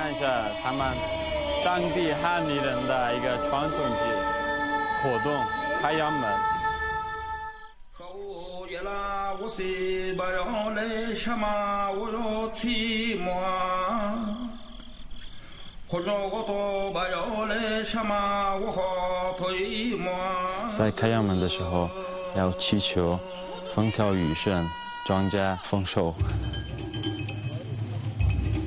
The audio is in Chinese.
看一下他们当地汉尼人的一个传统节活动——开阳门。 在开阳门的时候，要祈求风调雨顺，庄稼丰收。